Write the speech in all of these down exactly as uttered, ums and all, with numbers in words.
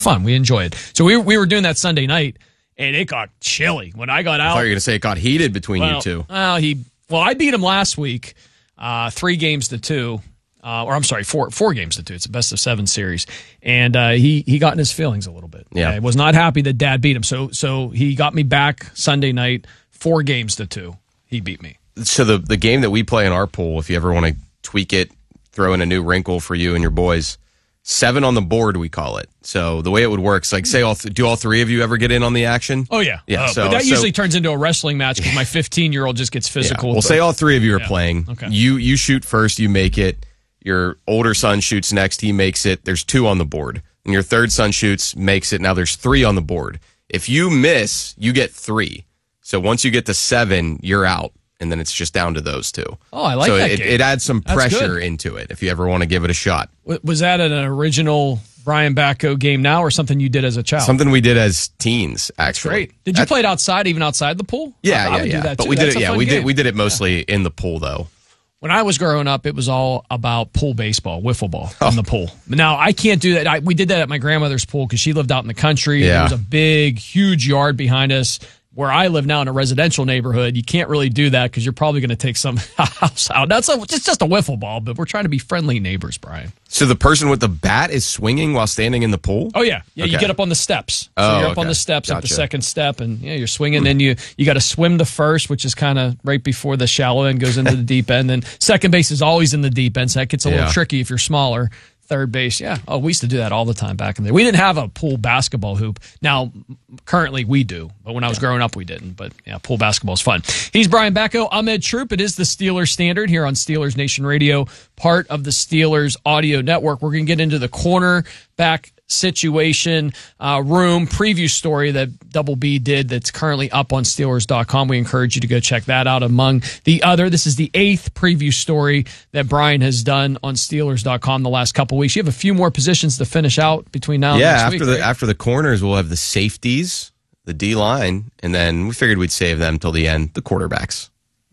fun. We enjoy it. So we we were doing that Sunday night, and it got chilly when I got out. I thought you were going to say it got heated between well, you two. Well, he well I beat him last week, uh, three games to two. Uh, or I'm sorry, four four games to two. It's a best of seven series, and uh, he he got in his feelings a little bit. Yeah, I was not happy that Dad beat him. So so he got me back Sunday night, four games to two. He beat me. So the the game that we play in our pool, if you ever want to tweak it, throw in a new wrinkle for you and your boys, seven on the board we call it. So the way it would work is like, say, all th- do all three of you ever get in on the action? Oh yeah, yeah. Uh, so but that so, usually turns into a wrestling match because my fifteen year old just gets physical. Yeah. Well, say all three of you are yeah. playing. Okay. You you shoot first, you make it. Your older son shoots next, he makes it. There's two on the board. And your third son shoots, makes it. Now there's three on the board. If you miss, you get three. So once you get to seven, you're out. And then it's just down to those two. Oh, I like so that it, game. it adds some That's pressure good. into it if you ever want to give it a shot. Was that an original Brian Bacco game now or something you did as a child? Something we did as teens, actually. Great. Did you play it outside, even outside the pool? Yeah, I, I yeah, would yeah. do that but too. we did That's it. a Yeah, fun we game. did. We did it mostly yeah. in the pool, though. When I was growing up, it was all about pool baseball, wiffle ball oh. in the pool. Now, I can't do that. I, we did that at my grandmother's pool because she lived out in the country. Yeah. There was a big, huge yard behind us. Where I live now in a residential neighborhood, you can't really do that because you're probably going to take some house out. That's a, it's just a wiffle ball, but we're trying to be friendly neighbors, Brian. So the person with the bat is swinging while standing in the pool? Oh, yeah. Yeah, okay. You get up on the steps. So oh, you're up okay. on the steps Gotcha. at the second step, and yeah, you're swinging. Then you, you got to swim to first, which is kind of right before the shallow end goes into the deep end. Then second base is always in the deep end, so that gets a yeah. little tricky if you're smaller. Third base, yeah. Oh, we used to do that all the time back in there. We didn't have a pool basketball hoop. Now, currently we do, but when I was yeah. growing up, we didn't. But yeah, pool basketball is fun. He's Brian Bacco. I'm Ed Troop. It is the Steelers Standard here on Steelers Nation Radio, part of the Steelers Audio Network. We're going to get into the cornerback situation uh, room preview story that Double B did that's currently up on Steelers dot com. We encourage you to go check that out among the other. This is the eighth preview story that Brian has done on Steelers dot com the last couple weeks. You have a few more positions to finish out between now and yeah, next after week. the right? after the corners, we'll have the safeties, the D-line, and then we figured we'd save them till the end, the quarterbacks.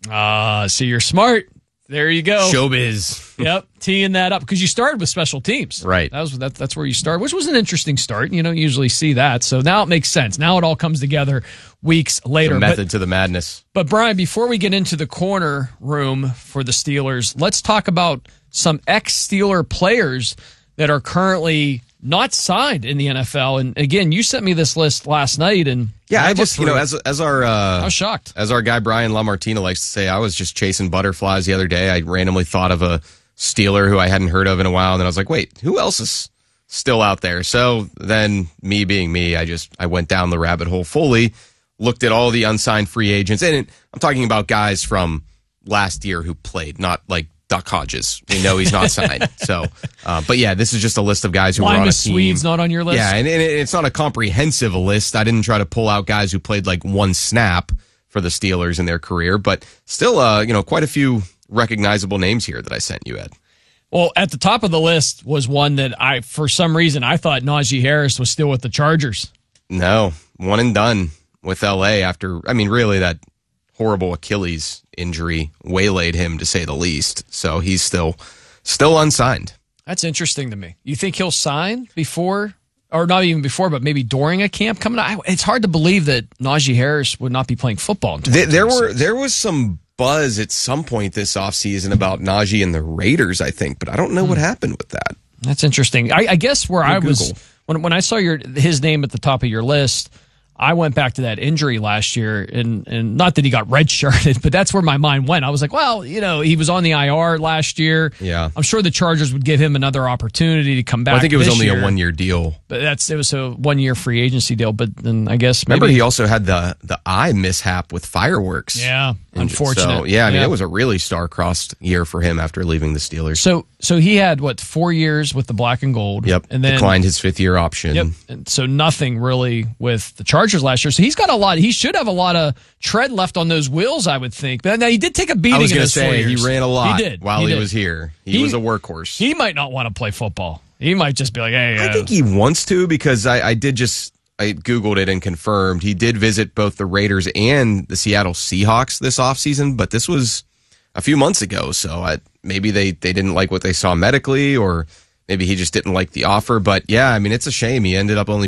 Ah, uh, so you're smart. There you go. Showbiz. Yep, teeing that up because you started with special teams. Right. That was that, that's where you start, which was an interesting start. You don't usually see that. So now it makes sense. Now it all comes together weeks later. The method but, to the madness. But Brian, before we get into the corner room for the Steelers, let's talk about some ex-Steeler players that are currently not signed in the N F L. And again, you sent me this list last night, and yeah, I, I just you know as as our uh, I was shocked as our guy Brian LaMartina likes to say, I was just chasing butterflies the other day. I randomly thought of a Steeler who I hadn't heard of in a while, and then I was like, wait, who else is still out there? So then, me being me, I just I went down the rabbit hole fully, looked at all the unsigned free agents, and I'm talking about guys from last year who played, not like Duck Hodges. We know he's not signed. So, uh, but yeah, this is just a list of guys who were on a team. Swede's not on your list? Yeah, and, and it's not a comprehensive list. I didn't try to pull out guys who played like one snap for the Steelers in their career, but still, uh, you know, quite a few recognizable names here that I sent you, Ed. Well, at the top of the list was one that I, for some reason, I thought Najee Harris was still with the Chargers. No, one and done with L A after, I mean, really that horrible Achilles injury waylaid him, to say the least. So he's still still unsigned. That's interesting to me. You think he'll sign before, or not even before, but maybe during a camp coming out? It's hard to believe that Najee Harris would not be playing football in there, there were There was some buzz at some point this offseason about Najee and the Raiders, I think, but I don't know hmm. what happened with that. That's interesting. I, I guess where Or I Google. was, when, when I saw your his name at the top of your list, I went back to that injury last year, and, and not that he got redshirted, but that's where my mind went. I was like, well, you know, he was on the I R last year. Yeah. I'm sure the Chargers would give him another opportunity to come back. Well, I think it was only year. a one-year deal. But that's it was a one-year free agency deal. But then I guess maybe. Remember, he also had the, the eye mishap with fireworks. Yeah, unfortunate. So, yeah, I mean, yeah. it was a really star-crossed year for him after leaving the Steelers. So so he had, what, four years with the black and gold. Yep, and then declined his fifth-year option. Yep, and so nothing really with the Chargers last year. So he's got a lot. He should have a lot of tread left on those wheels, I would think. But now he did take a beating. I was going to say he ran a lot. He did while he, he did. was here. He, he was a workhorse. He might not want to play football. He might just be like, hey. I uh, think he wants to, because I, I did just I Googled it and confirmed he did visit both the Raiders and the Seattle Seahawks this offseason, but this was a few months ago. So I, maybe they, they didn't like what they saw medically, or maybe he just didn't like the offer. But yeah, I mean, it's a shame he ended up only